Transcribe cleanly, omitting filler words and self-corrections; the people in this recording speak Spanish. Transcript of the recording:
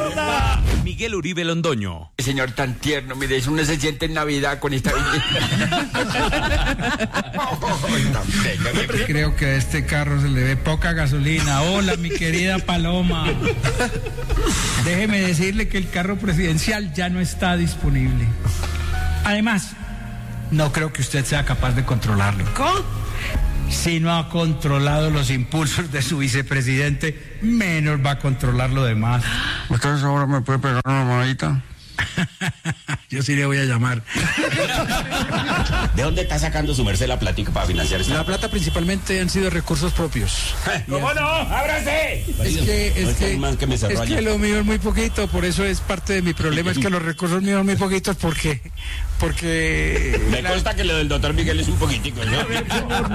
gorda! Miguel Uribe Londoño. Señor tan tierno, mire, eso no se siente en Navidad con esta Creo que a este carro se le ve poca gasolina. Hola, mi querida Paloma. Déjeme decirle que el carro presidencial ya no está disponible. Además, no creo que usted sea capaz de controlarlo. ¿Cómo? Si no ha controlado los impulsos de su vicepresidente, menos va a controlar lo demás. ¿Ustedes ahora me puede pegar una mamadita? Yo sí le voy a llamar. ¿De dónde está sacando su merced la plática para financiar esta? La plata principalmente han sido recursos propios. ¿Cómo no? ¡Ábrase! Es que lo mío es muy poquito, por eso es parte de mi problema, es que los recursos míos son muy poquitos porque... Me consta que lo del doctor Miguel es un poquitico, ¿no?